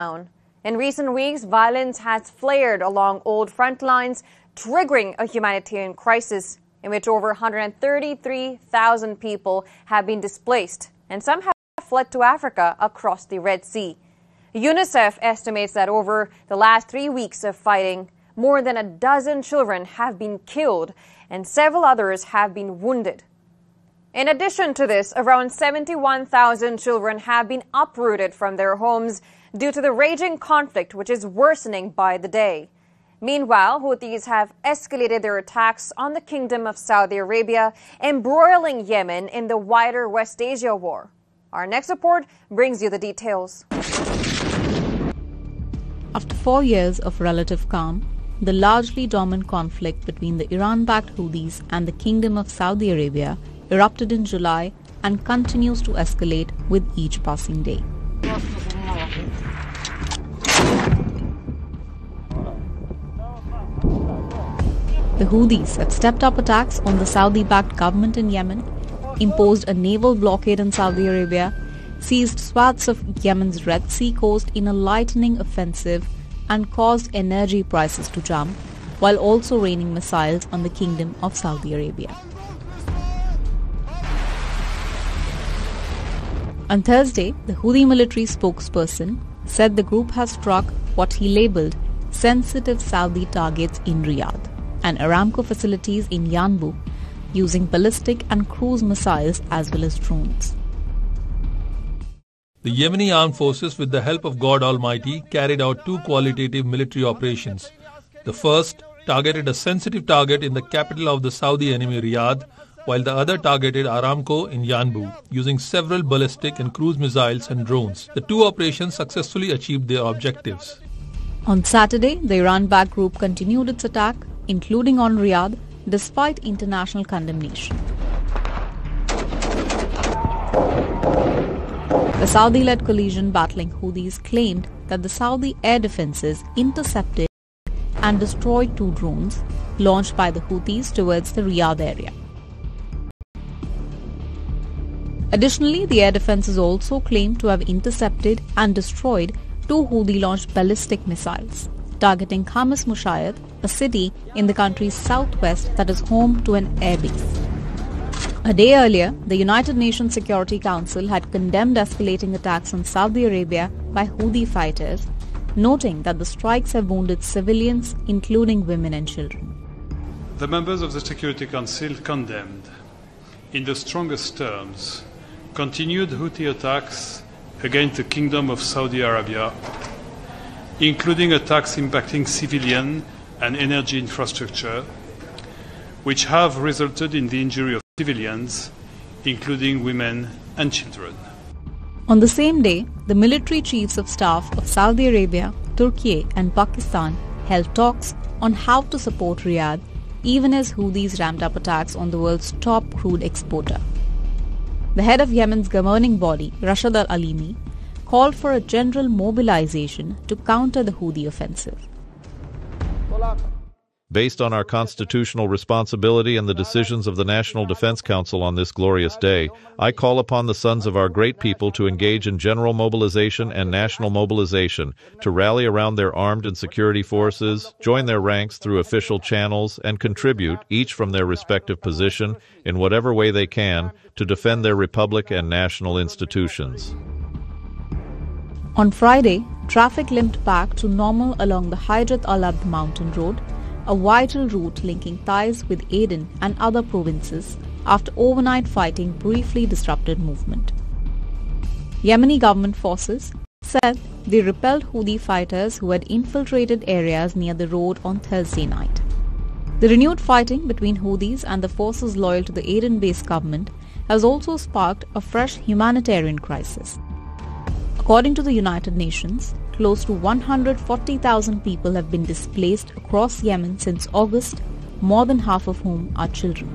In recent weeks, violence has flared along old front lines, triggering a humanitarian crisis in which over 133,000 people have been displaced, and some have fled to Africa across the Red Sea. UNICEF estimates that over the last 3 weeks of fighting, more than a dozen children have been killed and several others have been wounded. In addition to this, around 71,000 children have been uprooted from their homes due to the raging conflict, which is worsening by the day. Meanwhile, Houthis have escalated their attacks on the Kingdom of Saudi Arabia, embroiling Yemen in the wider West Asia war. Our next report brings you the details. After 4 years of relative calm, the largely dormant conflict between the Iran-backed Houthis and the Kingdom of Saudi Arabia erupted in July and continues to escalate with each passing day. The Houthis have stepped up attacks on the Saudi-backed government in Yemen, imposed a naval blockade in Saudi Arabia, seized swaths of Yemen's Red Sea coast in a lightning offensive, and caused energy prices to jump, while also raining missiles on the Kingdom of Saudi Arabia. On Thursday, the Houthi military spokesperson said the group has struck what he labelled sensitive Saudi targets in Riyadh and Aramco facilities in Yanbu, using ballistic and cruise missiles as well as drones. The Yemeni armed forces, with the help of God Almighty, carried out 2 qualitative military operations. The first targeted a sensitive target in the capital of the Saudi enemy Riyadh, while the other targeted Aramco in Yanbu, using several ballistic and cruise missiles and drones. The 2 operations successfully achieved their objectives. On Saturday, the Iran-backed group continued its attack, including on Riyadh, despite international condemnation. The Saudi-led coalition battling Houthis claimed that the Saudi air defences intercepted and destroyed 2 drones launched by the Houthis towards the Riyadh area. Additionally, the air defences also claimed to have intercepted and destroyed 2 Houthi-launched ballistic missiles, targeting Khamis Mushayed, a city in the country's southwest that is home to an airbase. A day earlier, the United Nations Security Council had condemned escalating attacks on Saudi Arabia by Houthi fighters, noting that the strikes have wounded civilians, including women and children. The members of the Security Council condemned, in the strongest terms, continued Houthi attacks against the Kingdom of Saudi Arabia, including attacks impacting civilian and energy infrastructure, which have resulted in the injury of civilians, including women and children. On the same day, the military chiefs of staff of Saudi Arabia, Turkey and Pakistan held talks on how to support Riyadh, even as Houthis ramped up attacks on the world's top crude exporter. The head of Yemen's governing body, Rashad al-Alimi, called for a general mobilization to counter the Houthi offensive. Based on our constitutional responsibility and the decisions of the National Defense Council on this glorious day, I call upon the sons of our great people to engage in general mobilization and national mobilization, to rally around their armed and security forces, join their ranks through official channels, and contribute, each from their respective position, in whatever way they can, to defend their republic and national institutions. On Friday, traffic limped back to normal along the Hydrat al-Abd mountain road, a vital route linking ties with Aden and other provinces, after overnight fighting briefly disrupted movement. Yemeni government forces said they repelled Houthi fighters who had infiltrated areas near the road on Thursday night. The renewed fighting between Houthis and the forces loyal to the Aden-based government has also sparked a fresh humanitarian crisis. According to the United Nations, close to 140,000 people have been displaced across Yemen since August, more than half of whom are children.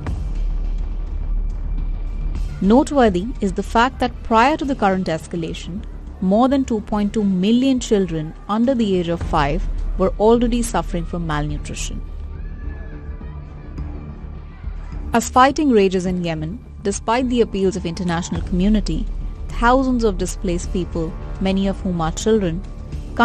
Noteworthy is the fact that prior to the current escalation, more than 2.2 million children under the age of 5 were already suffering from malnutrition. As fighting rages in Yemen, despite the appeals of international community, thousands of displaced people, many of whom are children,